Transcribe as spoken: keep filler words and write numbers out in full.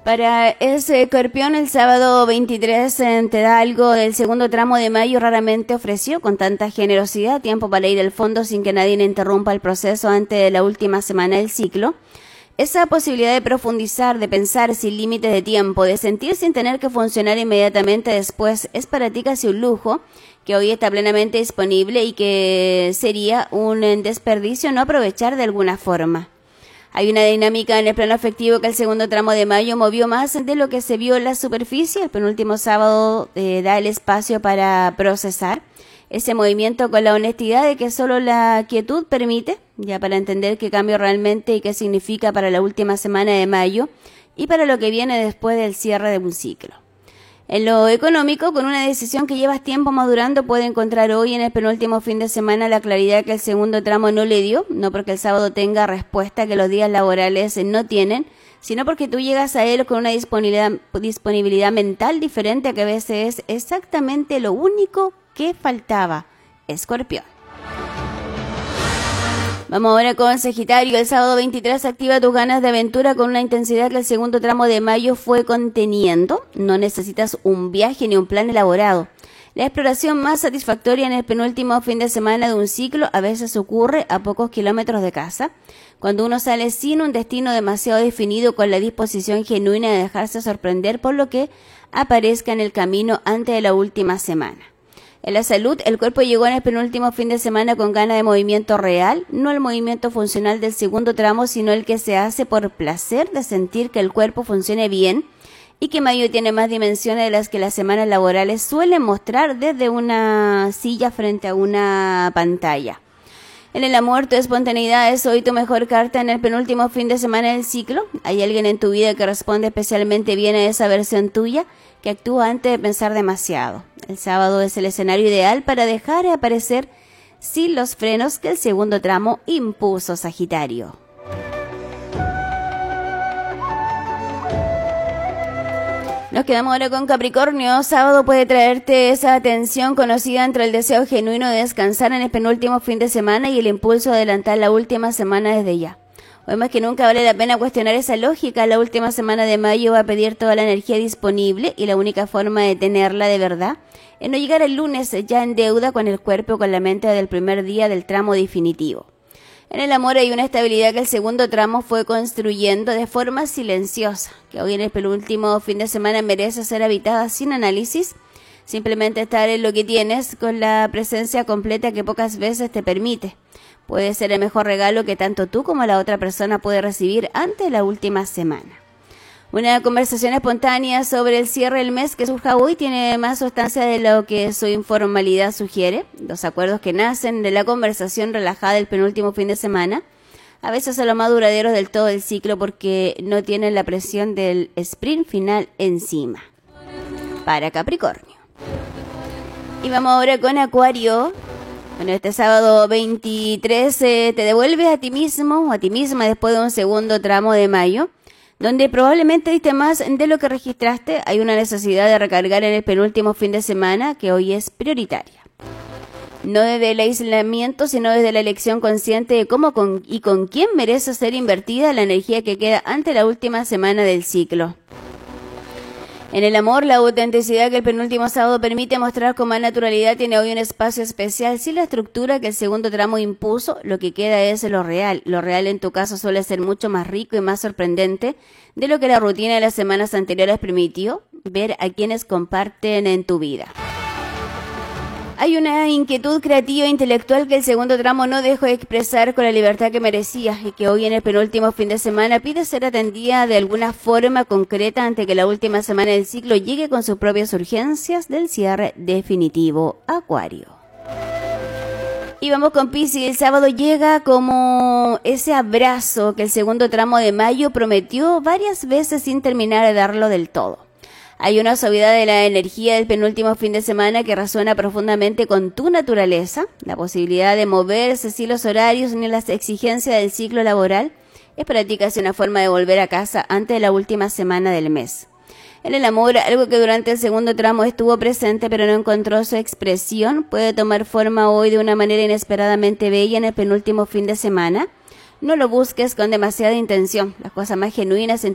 Para ese escorpión, el sábado veintitrés te da algo del segundo tramo de mayo. Raramente ofreció con tanta generosidad tiempo para ir al fondo sin que nadie interrumpa el proceso antes de la última semana del ciclo. Esa posibilidad de profundizar, de pensar sin límites de tiempo, de sentir sin tener que funcionar inmediatamente después, es para ti casi un lujo que hoy está plenamente disponible y que sería un desperdicio no aprovechar de alguna forma. Hay una dinámica en el plano afectivo que el segundo tramo de mayo movió más de lo que se vio en la superficie. El penúltimo sábado eh, da el espacio para procesar ese movimiento con la honestidad de que solo la quietud permite, ya para entender qué cambio realmente y qué significa para la última semana de mayo y para lo que viene después del cierre de un ciclo. En lo económico, con una decisión que llevas tiempo madurando, puede encontrar hoy en el penúltimo fin de semana la claridad que el segundo tramo no le dio, no porque el sábado tenga respuesta que los días laborales no tienen, sino porque tú llegas a él con una disponibilidad, disponibilidad mental diferente, que a veces es exactamente lo único que faltaba. Escorpión. Vamos ahora con Sagitario. El sábado veintitrés activa tus ganas de aventura con una intensidad que el segundo tramo de mayo fue conteniendo. No necesitas un viaje ni un plan elaborado. La exploración más satisfactoria en el penúltimo fin de semana de un ciclo a veces ocurre a pocos kilómetros de casa, cuando uno sale sin un destino demasiado definido, con la disposición genuina de dejarse sorprender por lo que aparezca en el camino antes de la última semana. En la salud, el cuerpo llegó en el penúltimo fin de semana con ganas de movimiento real, no el movimiento funcional del segundo tramo, sino el que se hace por placer de sentir que el cuerpo funcione bien y que mayo tiene más dimensiones de las que las semanas laborales suelen mostrar desde una silla frente a una pantalla. En el amor, tu espontaneidad es hoy tu mejor carta en el penúltimo fin de semana del ciclo. Hay alguien en tu vida que responde especialmente bien a esa versión tuya, que actúa antes de pensar demasiado. El sábado es el escenario ideal para dejar aparecer sin los frenos que el segundo tramo impuso Sagitario. Nos quedamos ahora con Capricornio. Sábado puede traerte esa tensión conocida entre el deseo genuino de descansar en el penúltimo fin de semana y el impulso de adelantar la última semana desde ya. Hoy más que nunca vale la pena cuestionar esa lógica. La última semana de mayo va a pedir toda la energía disponible y la única forma de tenerla de verdad es no llegar el lunes ya en deuda con el cuerpo o con la mente del primer día del tramo definitivo. En el amor hay una estabilidad que el segundo tramo fue construyendo de forma silenciosa, que hoy en el penúltimo fin de semana merece ser habitada sin análisis, simplemente estar en lo que tienes con la presencia completa que pocas veces te permite. Puede ser el mejor regalo que tanto tú como la otra persona puede recibir antes de la última semana. Una conversación espontánea sobre el cierre del mes que surja hoy tiene más sustancia de lo que su informalidad sugiere. Los acuerdos que nacen de la conversación relajada del penúltimo fin de semana a veces son los más duraderos del todo el ciclo porque no tienen la presión del sprint final encima. Para Capricornio. Y vamos ahora con Acuario. Bueno, este sábado veintitrés eh, te devuelves a ti mismo o a ti misma después de un segundo tramo de mayo, donde probablemente diste más de lo que registraste. Hay una necesidad de recargar en el penúltimo fin de semana que hoy es prioritaria. No desde el aislamiento, sino desde la elección consciente de cómo con, y con quién merece ser invertida la energía que queda ante la última semana del ciclo. En el amor, la autenticidad que el penúltimo sábado permite mostrar con más naturalidad tiene hoy un espacio especial. Sin la estructura que el segundo tramo impuso, lo que queda es lo real. Lo real en tu caso suele ser mucho más rico y más sorprendente de lo que la rutina de las semanas anteriores permitió ver a quienes comparten en tu vida. Hay una inquietud creativa e intelectual que el segundo tramo no dejó de expresar con la libertad que merecía y que hoy en el penúltimo fin de semana pide ser atendida de alguna forma concreta ante que la última semana del ciclo llegue con sus propias urgencias del cierre definitivo. Acuario. Y vamos con Piscis. El sábado llega como ese abrazo que el segundo tramo de mayo prometió varias veces sin terminar de darlo del todo. Hay una suavidad de la energía del penúltimo fin de semana que resuena profundamente con tu naturaleza. La posibilidad de moverse sin los horarios ni las exigencias del ciclo laboral es para ti casi una forma de volver a casa antes de la última semana del mes. En el amor, algo que durante el segundo tramo estuvo presente pero no encontró su expresión, puede tomar forma hoy de una manera inesperadamente bella en el penúltimo fin de semana. No lo busques con demasiada intención. Las cosas más genuinas